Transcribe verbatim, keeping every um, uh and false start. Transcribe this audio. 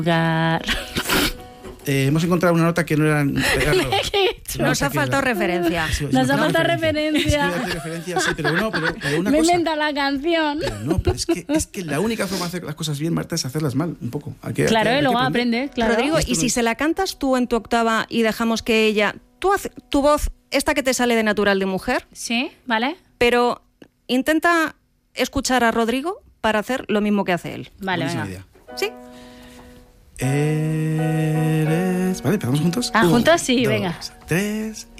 Eh, hemos encontrado una nota que no era... Nos ha faltado referencia. Nos ha faltado referencia. referencia. Sí, pero no, pero, pero una Me cosa... inventa la canción. Pero no, pero es que, es que la única forma de hacer las cosas bien, Marta, es hacerlas mal, un poco. Hay que, Claro, hay que, y luego hay que aprende, claro. Rodrigo, ¿y si se la cantas tú en tu octava y dejamos que ella... Tú haces tu voz, esta que te sale de natural de mujer, Sí, ¿vale? pero intenta escuchar a Rodrigo para hacer lo mismo que hace él. Vale, Buenísima venga. idea. ¿Sí? Eres... Vale, empezamos juntos. Ah, Un, juntos sí, dos, venga. Tres